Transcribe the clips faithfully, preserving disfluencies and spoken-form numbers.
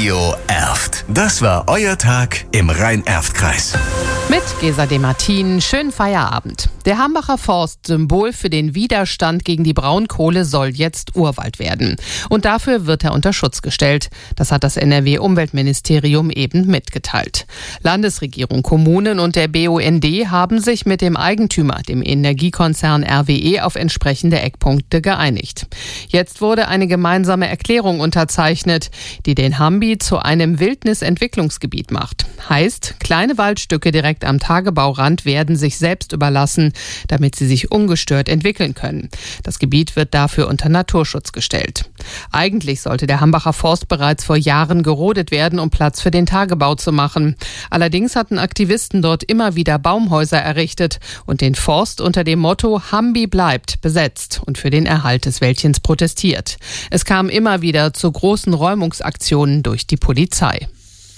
Radio Erft. Das war euer Tag im Rhein-Erft-Kreis. Mit Gesa Demartin, schönen Feierabend. Der Hambacher Forst, Symbol für den Widerstand gegen die Braunkohle, soll jetzt Urwald werden. Und dafür wird er unter Schutz gestellt. Das hat das N R W-Umweltministerium eben mitgeteilt. Landesregierung, Kommunen und der B U N D haben sich mit dem Eigentümer, dem Energiekonzern R W E, auf entsprechende Eckpunkte geeinigt. Jetzt wurde eine gemeinsame Erklärung unterzeichnet, die den Hambi zu einem Wildnisentwicklungsgebiet macht. Heißt, kleine Waldstücke direkt am Tagebaurand werden sich selbst überlassen, damit sie sich ungestört entwickeln können. Das Gebiet wird dafür unter Naturschutz gestellt. Eigentlich sollte der Hambacher Forst bereits vor Jahren gerodet werden, um Platz für den Tagebau zu machen. Allerdings hatten Aktivisten dort immer wieder Baumhäuser errichtet und den Forst unter dem Motto Hambi bleibt besetzt und für den Erhalt des Wäldchens protestiert. Es kam immer wieder zu großen Räumungsaktionen durch die Polizei.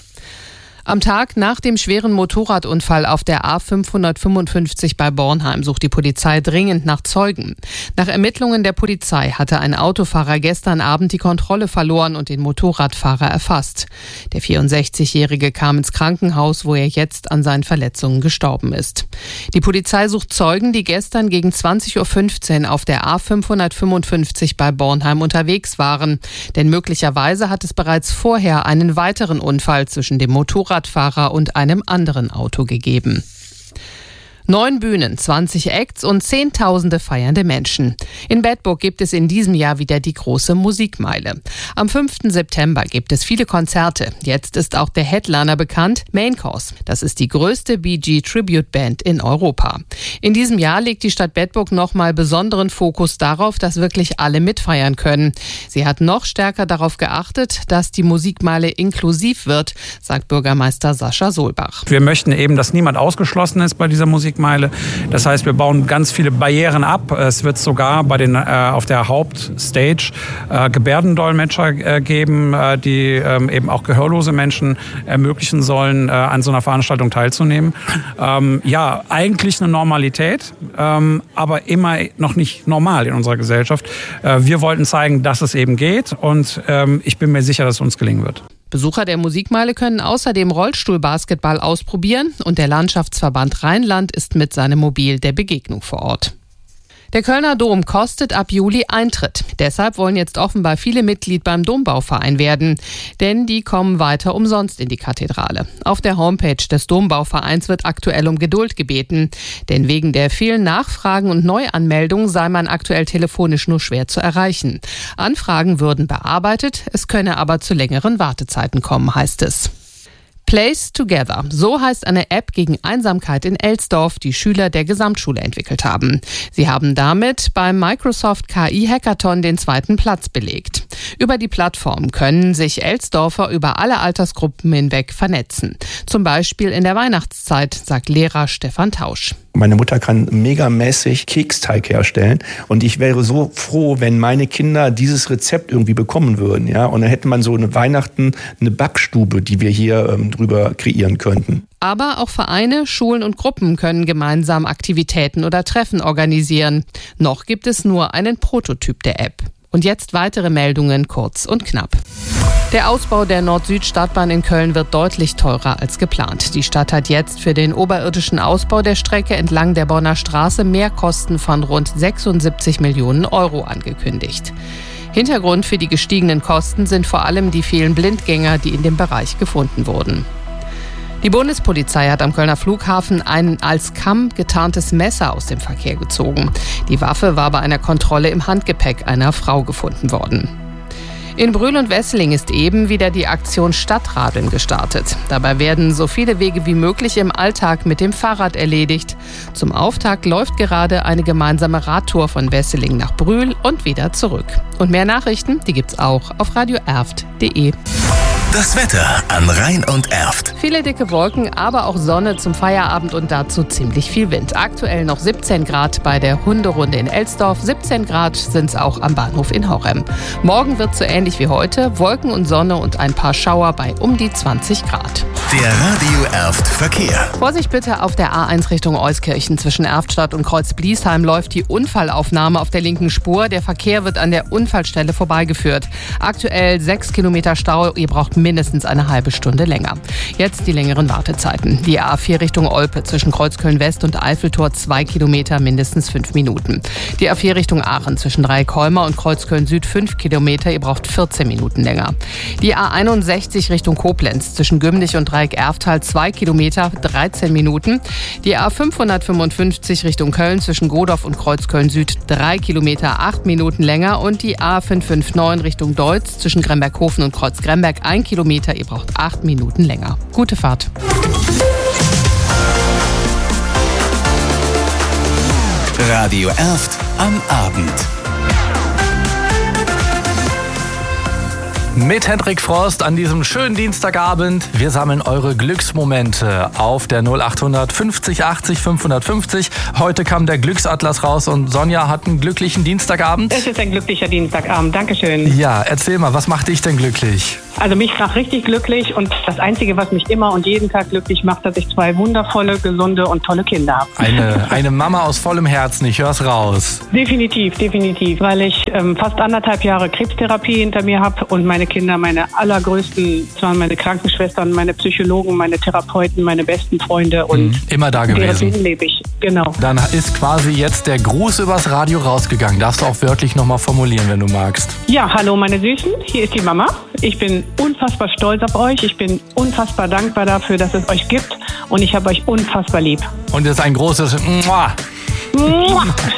Am Tag nach dem schweren Motorradunfall auf der A fünfhundertfünfundfünfzig bei Bornheim sucht die Polizei dringend nach Zeugen. Nach Ermittlungen der Polizei hatte ein Autofahrer gestern Abend die Kontrolle verloren und den Motorradfahrer erfasst. Der vierundsechzigjährige kam ins Krankenhaus, wo er jetzt an seinen Verletzungen gestorben ist. Die Polizei sucht Zeugen, die gestern gegen zwanzig Uhr fünfzehn auf der A fünfhundertfünfundfünfzig bei Bornheim unterwegs waren. Denn möglicherweise hat es bereits vorher einen weiteren Unfall zwischen dem Motorrad Radfahrer und einem anderen Auto gegeben. Neun Bühnen, zwanzig Acts und Zehntausende feiernde Menschen. In Bedburg gibt es in diesem Jahr wieder die große Musikmeile. Am fünften September gibt es viele Konzerte. Jetzt ist auch der Headliner bekannt, Main Course. Das ist die größte Bee Gee Tribute Band in Europa. In diesem Jahr legt die Stadt Bedburg nochmal besonderen Fokus darauf, dass wirklich alle mitfeiern können. Sie hat noch stärker darauf geachtet, dass die Musikmeile inklusiv wird, sagt Bürgermeister Sascha Solbach. Wir möchten eben, dass niemand ausgeschlossen ist bei dieser Musikmeile. Das heißt, wir bauen ganz viele Barrieren ab. Es wird sogar bei den, äh, auf der Hauptstage äh, Gebärdendolmetscher äh, geben, äh, die äh, eben auch gehörlose Menschen ermöglichen sollen, äh, an so einer Veranstaltung teilzunehmen. Ähm, ja, eigentlich eine Normalität, ähm, aber immer noch nicht normal in unserer Gesellschaft. Äh, wir wollten zeigen, dass es eben geht und ähm, ich bin mir sicher, dass es uns gelingen wird. Besucher der Musikmeile können außerdem Rollstuhlbasketball ausprobieren und der Landschaftsverband Rheinland ist mit seinem Mobil der Begegnung vor Ort. Der Kölner Dom kostet ab Juli Eintritt. Deshalb wollen jetzt offenbar viele Mitglied beim Dombauverein werden. Denn die kommen weiter umsonst in die Kathedrale. Auf der Homepage des Dombauvereins wird aktuell um Geduld gebeten. Denn wegen der vielen Nachfragen und Neuanmeldungen sei man aktuell telefonisch nur schwer zu erreichen. Anfragen würden bearbeitet, es könne aber zu längeren Wartezeiten kommen, heißt es. Place Together, so heißt eine App gegen Einsamkeit in Elsdorf, die Schüler der Gesamtschule entwickelt haben. Sie haben damit beim Microsoft K I-Hackathon den zweiten Platz belegt. Über die Plattform können sich Elsdorfer über alle Altersgruppen hinweg vernetzen. Zum Beispiel in der Weihnachtszeit, sagt Lehrer Stefan Tausch. Meine Mutter kann megamäßig Keksteig herstellen und ich wäre so froh, wenn meine Kinder dieses Rezept irgendwie bekommen würden, ja. Und dann hätte man so eine Weihnachten, eine Backstube, die wir hier ähm, drüber kreieren könnten. Aber auch Vereine, Schulen und Gruppen können gemeinsam Aktivitäten oder Treffen organisieren. Noch gibt es nur einen Prototyp der App. Und jetzt weitere Meldungen, kurz und knapp. Der Ausbau der Nord-Süd-Stadtbahn in Köln wird deutlich teurer als geplant. Die Stadt hat jetzt für den oberirdischen Ausbau der Strecke entlang der Bonner Straße Mehrkosten von rund sechsundsiebzig Millionen Euro angekündigt. Hintergrund für die gestiegenen Kosten sind vor allem die vielen Blindgänger, die in dem Bereich gefunden wurden. Die Bundespolizei hat am Kölner Flughafen ein als Kamm getarntes Messer aus dem Verkehr gezogen. Die Waffe war bei einer Kontrolle im Handgepäck einer Frau gefunden worden. In Brühl und Wesseling ist eben wieder die Aktion Stadtradeln gestartet. Dabei werden so viele Wege wie möglich im Alltag mit dem Fahrrad erledigt. Zum Auftakt läuft gerade eine gemeinsame Radtour von Wesseling nach Brühl und wieder zurück. Und mehr Nachrichten, die gibt's auch auf radio erft punkt de. Das Wetter an Rhein und Erft. Viele dicke Wolken, aber auch Sonne zum Feierabend und dazu ziemlich viel Wind. Aktuell noch siebzehn Grad bei der Hunderunde in Elsdorf, siebzehn Grad sind es auch am Bahnhof in Horem. Morgen wird so ähnlich wie heute, Wolken und Sonne und ein paar Schauer bei um die zwanzig Grad. Der Radio Erft Verkehr. Vorsicht bitte auf der A eins Richtung Euskirchen. Zwischen Erftstadt und Kreuz-Bliesheim läuft die Unfallaufnahme auf der linken Spur. Der Verkehr wird an der Unfallstelle vorbeigeführt. Aktuell sechs Kilometer Stau, ihr braucht mindestens eine halbe Stunde länger. Jetzt die längeren Wartezeiten. Die A vier Richtung Olpe zwischen Kreuzköln West und Eiffeltor zwei Kilometer, mindestens fünf Minuten. Die A vier Richtung Aachen zwischen Dreieckholmer und Kreuzköln Süd fünf Kilometer, ihr braucht vierzehn Minuten länger. Die A einundsechzig Richtung Koblenz zwischen Gümlich und Dreieck-Erftal zwei Kilometer, dreizehn Minuten. Die A fünfhundertfünfundfünfzig Richtung Köln zwischen Godorf und Kreuzköln Süd drei Kilometer, acht Minuten länger. Und die A fünfhundertneunundfünfzig Richtung Deutz zwischen Gremberghofen und Kreuzgremberg ein Kilometer, ihr braucht acht Minuten länger. Gute Fahrt. Radio Erft am Abend. Mit Hendrik Frost an diesem schönen Dienstagabend. Wir sammeln eure Glücksmomente auf der null achthundert fünfzig achtzig fünfhundertfünfzig. Heute kam der Glücksatlas raus und Sonja hat einen glücklichen Dienstagabend. Es ist ein glücklicher Dienstagabend, Dankeschön. Ja, erzähl mal, was macht dich denn glücklich? Also mich macht richtig glücklich und das Einzige, was mich immer und jeden Tag glücklich macht, dass ich zwei wundervolle, gesunde und tolle Kinder habe. Eine, eine Mama aus vollem Herzen, ich hör's raus. Definitiv, definitiv, weil ich ähm, fast anderthalb Jahre Krebstherapie hinter mir habe und meine Kinder meine allergrößten, zwar meine Krankenschwestern, meine Psychologen, meine Therapeuten, meine besten Freunde und mhm, immer da gewesen. Deren lebe ich, genau. Dann ist quasi jetzt der Gruß übers Radio rausgegangen. Darfst du auch wörtlich nochmal formulieren, wenn du magst. Ja, hallo meine Süßen, hier ist die Mama. Ich bin unfassbar stolz auf euch. Ich bin unfassbar dankbar dafür, dass es euch gibt und ich habe euch unfassbar lieb. Und es ist ein großes Mua. Mua.